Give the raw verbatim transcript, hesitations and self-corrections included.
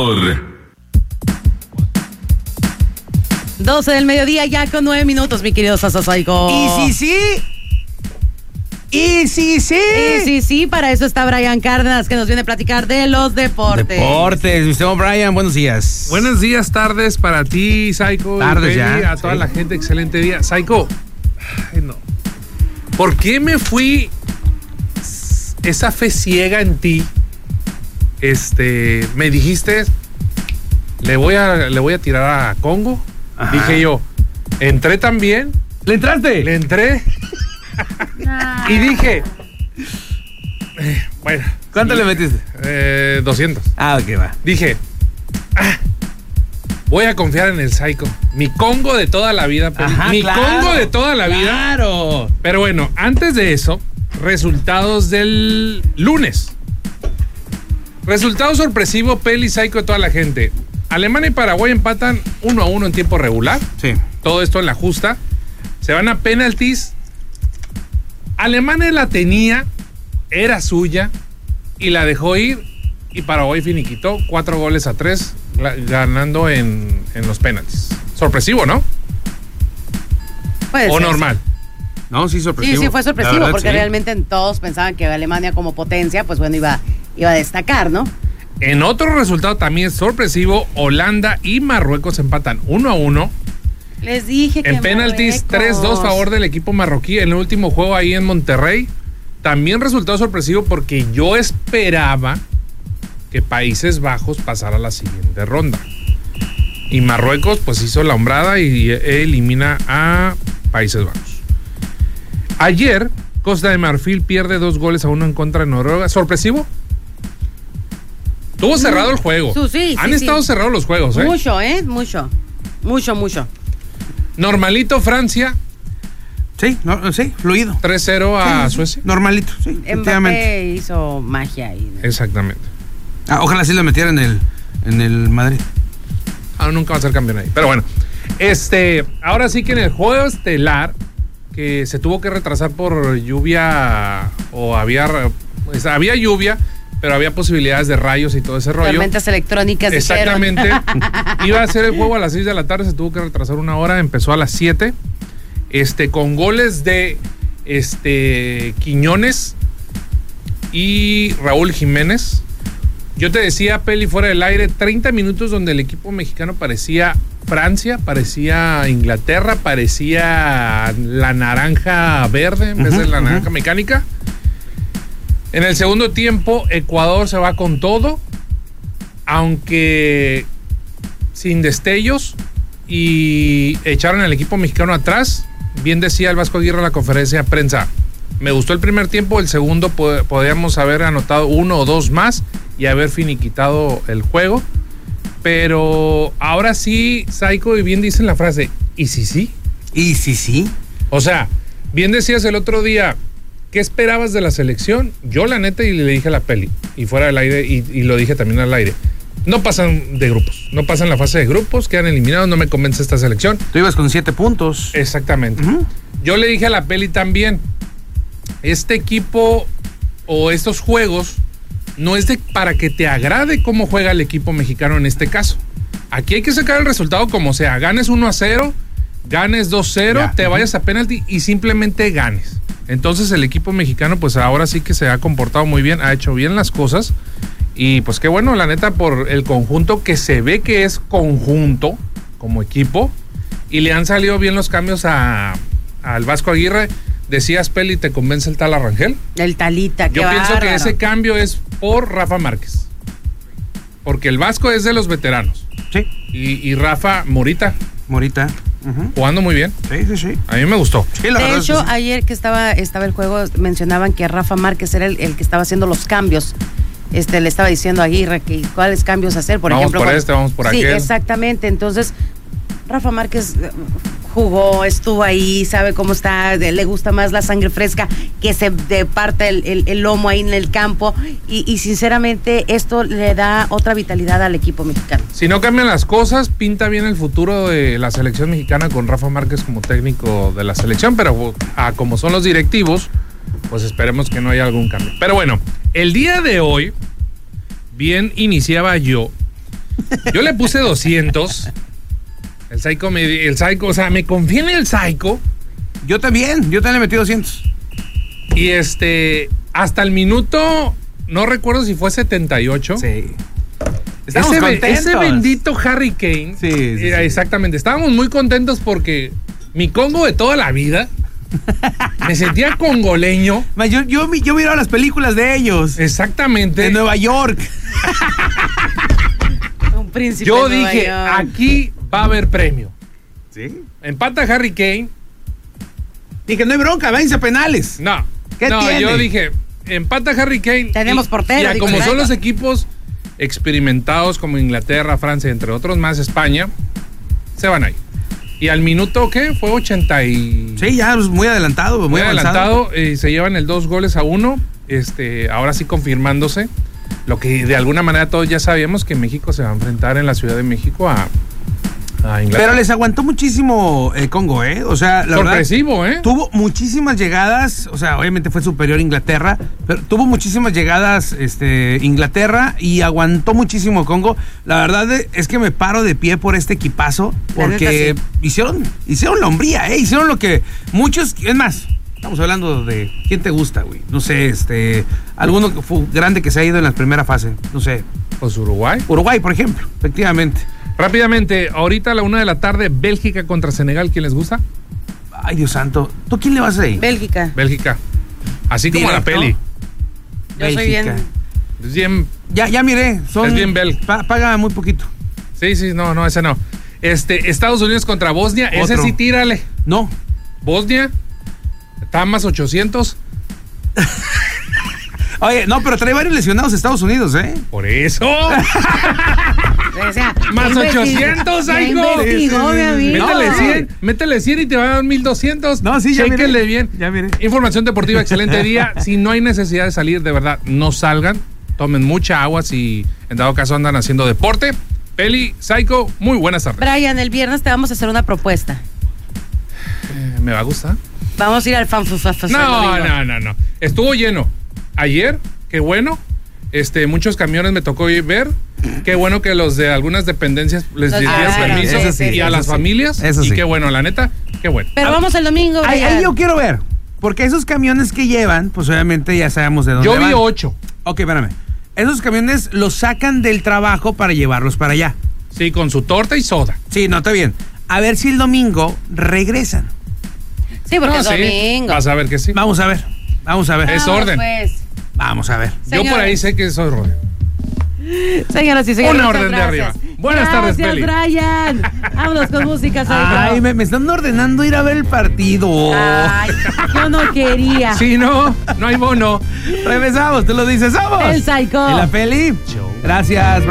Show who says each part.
Speaker 1: mejor.
Speaker 2: doce del mediodía ya con nueve minutos, mi querido Sasasaico.
Speaker 3: Y sí, sí. Y sí, sí.
Speaker 2: Y sí, sí, para eso está Brian Cárdenas, que nos viene a platicar de los deportes.
Speaker 3: Deportes, mi estimado Brian, buenos días.
Speaker 4: Buenos días, tardes para ti, Psycho.
Speaker 3: Tardes ya.
Speaker 4: A toda
Speaker 3: sí.
Speaker 4: la gente, excelente día. Psycho, ay, no. ¿Por qué me fui esa fe ciega en ti? Este, me dijiste, le voy a, le voy a tirar a Congo. Ajá. Dije yo, entré también.
Speaker 3: ¿Le entraste?
Speaker 4: Le entré.
Speaker 2: Nah.
Speaker 4: Y dije, eh, bueno.
Speaker 3: ¿Cuánto
Speaker 4: sí,
Speaker 3: le metiste?
Speaker 4: Eh, doscientos.
Speaker 3: Ah, ok, va.
Speaker 4: Dije, ah, voy a confiar en el Psycho. Mi Congo de toda la vida.
Speaker 3: Ajá,
Speaker 4: mi
Speaker 3: claro,
Speaker 4: Congo de toda la vida.
Speaker 3: Claro.
Speaker 4: Pero bueno, antes de eso, resultados del lunes. Resultado sorpresivo, Peli, Psycho de toda la gente. Alemania y Paraguay empatan uno a uno en tiempo regular.
Speaker 3: Sí.
Speaker 4: Todo esto en la justa. Se van a penaltis. Alemania la tenía, era suya y la dejó ir. Y Paraguay finiquitó cuatro goles a tres, ganando en, en los penaltis. Sorpresivo, ¿no?
Speaker 2: Puede
Speaker 4: o
Speaker 2: ser,
Speaker 4: normal.
Speaker 2: Sí.
Speaker 3: No, sí, sorpresivo.
Speaker 2: Sí, sí, fue sorpresivo,
Speaker 3: verdad,
Speaker 2: porque
Speaker 3: sí.
Speaker 2: realmente todos pensaban que Alemania como potencia, pues bueno, iba, iba a destacar, ¿no?
Speaker 4: En otro resultado también sorpresivo, Holanda y Marruecos empatan uno a uno.
Speaker 2: Les dije que
Speaker 4: en penaltis, tres dos favor del equipo marroquí. En el último juego ahí en Monterrey. También resultado sorpresivo porque yo esperaba que Países Bajos pasara a la siguiente ronda. Y Marruecos pues hizo la hombrada y elimina a Países Bajos. Ayer, Costa de Marfil pierde dos goles a uno en contra de Noruega. ¿Sorpresivo? Estuvo cerrado el juego.
Speaker 2: Sí, sí,
Speaker 4: Han
Speaker 2: sí,
Speaker 4: estado
Speaker 2: sí.
Speaker 4: cerrados los juegos, ¿eh?
Speaker 2: Mucho, ¿eh? Mucho. Mucho, mucho.
Speaker 4: Normalito, Francia.
Speaker 3: Sí, no, sí, fluido.
Speaker 4: tres cero a
Speaker 3: Sí,
Speaker 4: Suecia.
Speaker 3: Normalito, sí, efectivamente.
Speaker 2: Mbappé hizo magia ahí.
Speaker 4: Exactamente.
Speaker 3: Ah, ojalá sí lo metiera en el, en el Madrid.
Speaker 4: Ah, nunca va a ser campeón ahí. Pero bueno, este, ahora sí que en el juego estelar, que se tuvo que retrasar por lluvia, o había, pues, había lluvia, pero había posibilidades de rayos y todo ese rollo.
Speaker 2: Tormentas electrónicas.
Speaker 4: Exactamente. Iba a ser el juego a las seis de la tarde, se tuvo que retrasar una hora, empezó a las siete. Este, con goles de este Quiñones y Raúl Jiménez. Yo te decía, Peli, fuera del aire, treinta minutos donde el equipo mexicano parecía Francia, parecía Inglaterra, parecía la naranja verde en vez uh-huh, de la naranja uh-huh. mecánica. En el segundo tiempo, Ecuador se va con todo, aunque sin destellos, y echaron al equipo mexicano atrás. Bien decía el Vasco Aguirre en la conferencia de prensa, me gustó el primer tiempo, el segundo pod- podíamos haber anotado uno o dos más y haber finiquitado el juego, pero ahora sí, Psycho, y bien dicen la frase, ¿y si sí?
Speaker 3: ¿Y si sí?
Speaker 4: O sea, bien decías el otro día, ¿qué esperabas de la selección? Yo la neta y le dije a la Peli, y fuera del aire, y, y lo dije también al aire, no pasan de grupos, no pasan la fase de grupos, quedan eliminados, no me convence esta selección.
Speaker 3: Tú ibas con siete puntos.
Speaker 4: Exactamente.
Speaker 3: Uh-huh.
Speaker 4: Yo le dije a la Peli también, este equipo o estos juegos no es de para que te agrade cómo juega el equipo mexicano en este caso. Aquí hay que sacar el resultado como sea, ganes uno a cero, ganes dos cero, ya, te uh-huh. vayas a penalti y simplemente ganes. Entonces el equipo mexicano pues ahora sí que se ha comportado muy bien, ha hecho bien las cosas. Y pues qué bueno, la neta, por el conjunto que se ve que es conjunto como equipo, y le han salido bien los cambios a al Vasco Aguirre. Decías, Peli, ¿te convence el tal Arrangel?
Speaker 2: El Talita, qué
Speaker 4: Yo pienso
Speaker 2: bárbaro.
Speaker 4: que ese cambio es por Rafa Márquez, porque el Vasco es de los veteranos.
Speaker 3: Sí.
Speaker 4: Y, y Rafa Morita.
Speaker 3: Morita. Uh-huh.
Speaker 4: Jugando muy bien.
Speaker 3: Sí, sí, sí.
Speaker 4: A mí me gustó.
Speaker 3: Sí, la
Speaker 2: de hecho,
Speaker 3: sí.
Speaker 2: ayer que estaba, estaba el juego, mencionaban que Rafa Márquez era el, el que estaba haciendo los cambios. Este, le estaba diciendo a Aguirre que cuáles cambios hacer, por
Speaker 4: vamos
Speaker 2: ejemplo.
Speaker 4: Vamos por
Speaker 2: cuando,
Speaker 4: este, vamos por
Speaker 2: sí,
Speaker 4: aquel.
Speaker 2: Sí, exactamente. Entonces, Rafa Márquez jugó, estuvo ahí, sabe cómo está, le gusta más la sangre fresca, que se departe el, el, el lomo ahí en el campo, y, y sinceramente esto le da otra vitalidad al equipo mexicano.
Speaker 4: Si no cambian las cosas, pinta bien el futuro de la selección mexicana con Rafa Márquez como técnico de la selección, pero a como son los directivos, pues esperemos que no haya algún cambio. Pero bueno, el día de hoy, bien iniciaba yo Yo le puse doscientos. El Psycho, me, el Psycho, o sea, me confié en el Psycho.
Speaker 3: Yo también, yo también le metí doscientos.
Speaker 4: Y este, hasta el minuto, no recuerdo si fue setenta y ocho.
Speaker 3: Sí. Estamos
Speaker 4: Ese,
Speaker 3: contentos.
Speaker 4: ese bendito Harry Kane.
Speaker 3: Sí, sí,
Speaker 4: era,
Speaker 3: sí.
Speaker 4: Exactamente. Estábamos muy contentos porque mi Congo de toda la vida me sentía congoleño.
Speaker 3: Ma, Yo, yo, mi- yo miraba las películas de ellos.
Speaker 4: Exactamente.
Speaker 3: De Nueva York.
Speaker 2: Un príncipe.
Speaker 4: Yo
Speaker 2: de Nueva
Speaker 4: dije,
Speaker 2: York.
Speaker 4: aquí va a haber premio.
Speaker 3: Sí.
Speaker 4: Empata Harry Kane.
Speaker 3: Dije, no hay bronca, váyanse a penales.
Speaker 4: No.
Speaker 3: ¿Qué
Speaker 4: no,
Speaker 3: tiene?
Speaker 4: yo dije, empata Harry Kane.
Speaker 2: Tenemos
Speaker 4: y-
Speaker 2: portero,
Speaker 4: Y a
Speaker 2: digo,
Speaker 4: como
Speaker 2: ¿verdad?
Speaker 4: son los equipos experimentados como Inglaterra, Francia, entre otros más, España, se van ahí. Y al minuto, ¿qué? Fue ochenta y...
Speaker 3: Sí, ya pues, muy adelantado, muy,
Speaker 4: Muy
Speaker 3: avanzado.
Speaker 4: adelantado, y se llevan el dos goles a uno, este, ahora sí confirmándose lo que de alguna manera todos ya sabíamos, que México se va a enfrentar en la Ciudad de México a, a Inglaterra.
Speaker 3: Pero les aguantó muchísimo el Congo, ¿eh? O sea, la
Speaker 4: Sorpresivo,
Speaker 3: verdad,
Speaker 4: ¿eh?
Speaker 3: tuvo muchísimas llegadas, o sea, obviamente fue superior a Inglaterra, pero tuvo muchísimas llegadas este, Inglaterra y aguantó muchísimo Congo. La verdad es que me paro de pie por este equipazo,
Speaker 2: La
Speaker 3: porque
Speaker 2: neta,
Speaker 3: hicieron, hicieron la hombría, ¿eh? Hicieron lo que muchos, es más, estamos hablando de quién te gusta, güey. No sé, este, alguno que fue grande que se ha ido en la primera fase, no sé.
Speaker 4: Pues Uruguay.
Speaker 3: Uruguay, por ejemplo, efectivamente.
Speaker 4: Rápidamente, ahorita a la una de la tarde, Bélgica contra Senegal, ¿quién les gusta?
Speaker 3: Ay, Dios santo. ¿Tú quién le vas a ir?
Speaker 2: Bélgica.
Speaker 4: Bélgica. Así como la
Speaker 3: Directo.
Speaker 4: peli.
Speaker 2: Yo soy
Speaker 3: Bélgica.
Speaker 2: bien.
Speaker 4: Es bien.
Speaker 3: Ya, ya miré. Son,
Speaker 4: Es bien bel.
Speaker 3: pa- paga muy poquito.
Speaker 4: Sí, sí, no, no, ese no. Este, Estados Unidos contra Bosnia, ese
Speaker 3: Otro.
Speaker 4: sí tírale.
Speaker 3: No.
Speaker 4: Bosnia, está más ochocientos.
Speaker 3: Oye, no, pero trae varios lesionados Estados Unidos, ¿eh?
Speaker 4: Por eso.
Speaker 2: O sea,
Speaker 4: Más
Speaker 2: ya investi-
Speaker 4: ochocientos,
Speaker 2: ya
Speaker 4: Aigo.
Speaker 2: investigó,
Speaker 3: Sí, sí,
Speaker 2: mi
Speaker 3: sí.
Speaker 2: amigo.
Speaker 4: Métele
Speaker 3: No,
Speaker 4: cien, métele cien y te va a dar mil doscientos.
Speaker 3: No, sí, ya miré.
Speaker 4: Chéquenle bien.
Speaker 3: Ya miré.
Speaker 4: Información deportiva, excelente día. Si no hay necesidad de salir, de verdad, no salgan. Tomen mucha agua si en dado caso andan haciendo deporte. Peli, Psycho, muy buenas tardes.
Speaker 2: Brian, el viernes te vamos a hacer una propuesta.
Speaker 4: Eh, ¿Me va a gustar?
Speaker 2: Vamos a ir al fanfufafas.
Speaker 4: No, no, no, no. Estuvo lleno. Ayer, qué bueno. Este, muchos camiones me tocó ir ver. Qué bueno que los de algunas dependencias les
Speaker 2: Los-
Speaker 4: dieron
Speaker 2: ah,
Speaker 4: permiso
Speaker 2: eso sí,
Speaker 4: y a
Speaker 3: eso
Speaker 4: las
Speaker 3: sí.
Speaker 4: familias.
Speaker 3: Eso
Speaker 4: y
Speaker 3: sí.
Speaker 4: qué bueno, la neta, qué bueno.
Speaker 2: Pero
Speaker 3: Ah,
Speaker 2: vamos el domingo,
Speaker 3: Ahí,
Speaker 2: Brian.
Speaker 3: ahí yo quiero ver. Porque esos camiones que llevan, pues obviamente ya sabemos de dónde
Speaker 4: Yo vi
Speaker 3: van.
Speaker 4: ocho.
Speaker 3: Ok, espérame. Esos camiones los sacan del trabajo para llevarlos para allá.
Speaker 4: Sí, con su torta y soda.
Speaker 3: Sí, no, está bien. A ver si el domingo regresan.
Speaker 2: Sí, porque
Speaker 4: No,
Speaker 2: es
Speaker 4: sí,
Speaker 2: domingo.
Speaker 4: vas a ver que sí.
Speaker 3: Vamos a ver. Vamos a ver.
Speaker 4: Es
Speaker 2: Vamos,
Speaker 4: orden.
Speaker 2: pues.
Speaker 3: Vamos a ver.
Speaker 4: Yo por ahí
Speaker 2: Señores.
Speaker 4: sé que soy Rodri.
Speaker 2: Señoras y señores,
Speaker 4: Una
Speaker 2: muchas
Speaker 4: orden de
Speaker 2: gracias.
Speaker 4: arriba. Buenas tardes,
Speaker 2: Gracias,
Speaker 4: Peli.
Speaker 2: Brian. Vámonos con música, Psycho.
Speaker 3: Ay, me, me están ordenando ir a ver el partido.
Speaker 2: Ay, yo no quería.
Speaker 4: Si no, no hay bono.
Speaker 3: Regresamos, tú lo dices, somos.
Speaker 2: El Psycho.
Speaker 3: En la peli. Gracias.